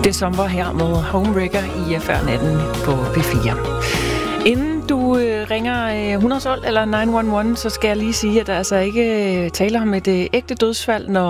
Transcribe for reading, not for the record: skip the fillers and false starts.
Det sommer her med Homewrecker i Før Natten på P4. Inden du ringer 112 eller 911, så skal jeg lige sige, at der altså ikke taler om et ægte dødsfald, når